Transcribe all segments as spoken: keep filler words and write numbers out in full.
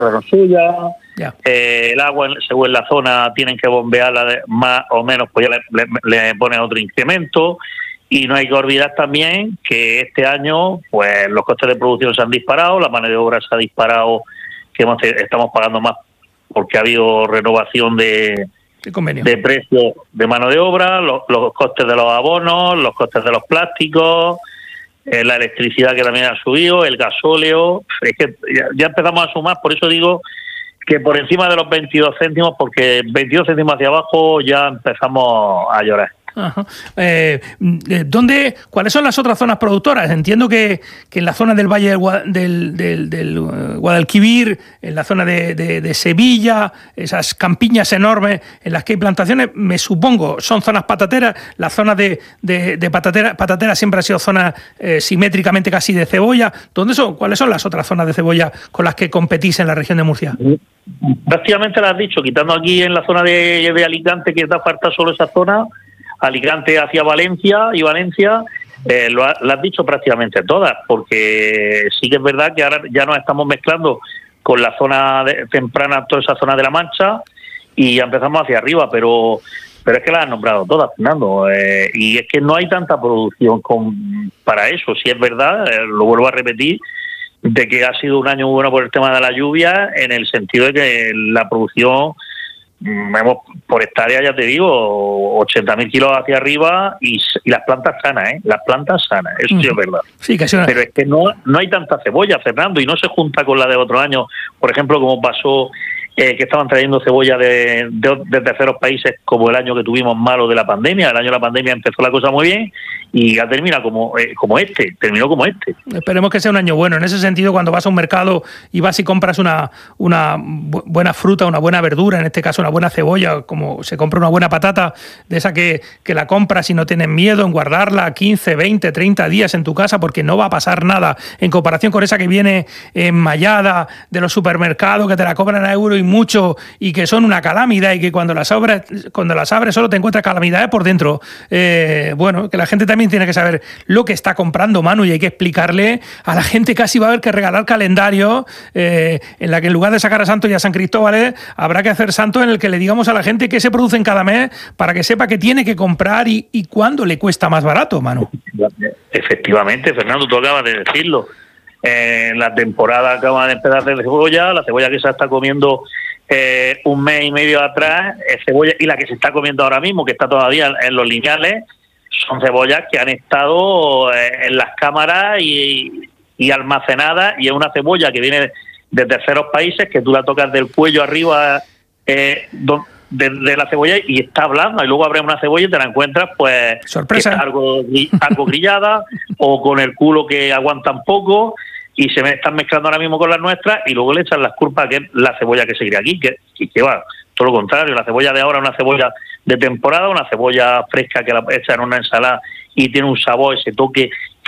suya, yeah. eh, el agua según la zona tienen que bombearla de más o menos, pues ya le, le, le ponen otro incremento. Y no hay que olvidar también que este año pues los costes de producción se han disparado, la mano de obra se ha disparado, que hemos, estamos pagando más porque ha habido renovación de, de precios de mano de obra, los, los costes de los abonos, los costes de los plásticos, eh, la electricidad que también ha subido, el gasóleo. Es que ya, ya empezamos a sumar, por eso digo que por encima de los veintidós céntimos, porque veintidós céntimos hacia abajo ya empezamos a llorar. Ajá. Eh, ¿dónde, ¿Cuáles son las otras zonas productoras? Entiendo que, que en la zona del Valle del, del, del, del Guadalquivir, en la zona de, de, de Sevilla, esas campiñas enormes en las que hay plantaciones, me supongo, son zonas patateras. La zona de, de, de patatera, patatera siempre ha sido zona eh, simétricamente casi de cebolla. ¿Dónde son? ¿Cuáles son las otras zonas de cebolla con las que competís en la región de Murcia? Prácticamente las has dicho, quitando aquí en la zona de, de Alicante, que da falta solo esa zona. Alicante hacia Valencia y Valencia, eh, lo, ha, lo has dicho prácticamente todas, porque sí que es verdad que ahora ya nos estamos mezclando con la zona de, temprana, toda esa zona de la Mancha, y ya empezamos hacia arriba, pero pero es que las has nombrado todas, Fernando, eh, y es que no hay tanta producción con, para eso. Sí es verdad, eh, lo vuelvo a repetir, de que ha sido un año bueno por el tema de la lluvia, en el sentido de que la producción... Hemos, por hectárea, ya te digo, ochenta mil kilos hacia arriba y, y las plantas sanas, ¿eh? Las plantas sanas, eso sí es verdad. Sí, que sí. Pero es que no, no hay tanta cebolla, Fernando, y no se junta con la de otro año. Por ejemplo, como pasó eh, que estaban trayendo cebolla de, de, de terceros países, como el año que tuvimos malo de la pandemia. El año de la pandemia empezó la cosa muy bien y ya termina como, eh, como este, terminó como este. Esperemos que sea un año bueno. En ese sentido, cuando vas a un mercado y vas y compras una, una bu- buena fruta, una buena verdura, en este caso una buena cebolla, como se compra una buena patata, de esa que, que la compras y no tienes miedo en guardarla quince, veinte, treinta días en tu casa porque no va a pasar nada, en comparación con esa que viene enmallada de los supermercados, que te la cobran a euro y mucho, y que son una calamidad, y que cuando las abres, cuando las abres solo te encuentras calamidades por dentro. Eh, bueno, que la gente también tiene que saber lo que está comprando, Manu, y hay que explicarle a la gente. Casi va a haber que regalar calendario eh, en la que en lugar de sacar a Santo y a San Cristóbal eh, habrá que hacer Santo en el que le digamos a la gente qué se produce en cada mes para que sepa que tiene que comprar y, y cuándo le cuesta más barato, Manu. Efectivamente, Fernando, tú acabas de decirlo. Eh, en la temporada acaba de empezar de cebolla, la cebolla que se está comiendo eh, un mes y medio atrás es cebolla, y la que se está comiendo ahora mismo, que está todavía en los lineales, son cebollas que han estado eh, en las cámaras y, y almacenadas, y es una cebolla que viene de terceros países, que tú la tocas del cuello arriba eh, de, de la cebolla y está blanda, y luego abres una cebolla y te la encuentras pues sorpresa, algo, algo grillada o con el culo que aguantan poco, y se me están mezclando ahora mismo con las nuestras, y luego le echan las culpas que es la cebolla que se cría aquí, que, que, que va, todo lo contrario. La cebolla de ahora es una cebolla de temporada, una cebolla fresca que la echan en una ensalada y tiene un sabor, ese toque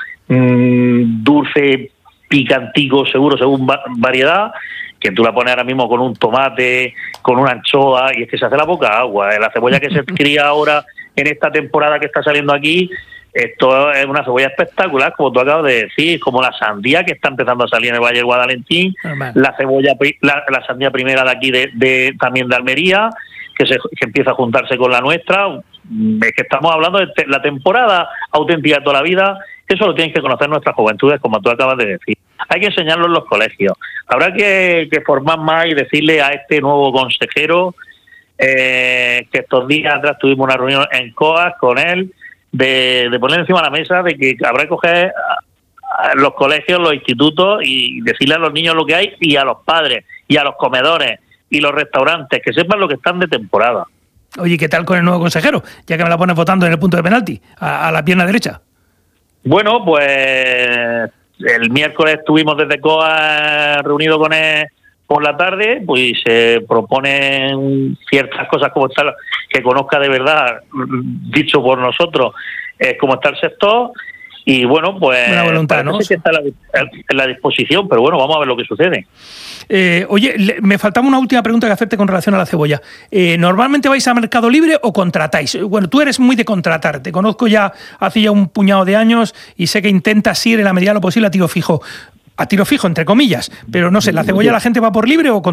mmm, dulce, picantico, seguro, según va- variedad, que tú la pones ahora mismo con un tomate, con una anchoa, y es que se hace la boca agua. La cebolla que se cría ahora en esta temporada que está saliendo aquí, esto es una cebolla espectacular, como tú acabas de decir, como la sandía que está empezando a salir en el Valle del Guadalentín, Normal. la cebolla, la, la sandía primera de aquí, de, de también de Almería, que, se, que empieza a juntarse con la nuestra. Es que estamos hablando de te, la temporada auténtica de toda la vida. Eso lo tienen que conocer nuestras juventudes, como tú acabas de decir. Hay que enseñarlo en los colegios. Habrá que, que formar más y decirle a este nuevo consejero eh, que estos días atrás tuvimos una reunión en C O A S con él, de, de poner encima de la mesa de que habrá que coger a, a los colegios, los institutos, y decirle a los niños lo que hay, y a los padres, y a los comedores, y los restaurantes, que sepan lo que están de temporada. Oye, ¿qué tal con el nuevo consejero? Ya que me la pones votando en el punto de penalti, a, a la pierna derecha. Bueno, pues el miércoles estuvimos desde C O A reunidos con él por la tarde, pues se proponen ciertas cosas como está, que conozca de verdad, dicho por nosotros, eh, cómo está el sector, y bueno, pues buena voluntad, ¿no? Que está en la, en la disposición, pero bueno, vamos a ver lo que sucede. Eh, oye, le, me faltaba una última pregunta que hacerte con relación a la cebolla. Eh, ¿Normalmente vais a Mercado Libre o contratáis? Bueno, tú eres muy de contratar, te conozco ya hace ya un puñado de años y sé que intentas ir en la medida de lo posible a tiro fijo. a tiro fijo, entre comillas, pero no sé, ¿la cebolla la gente va por libre o con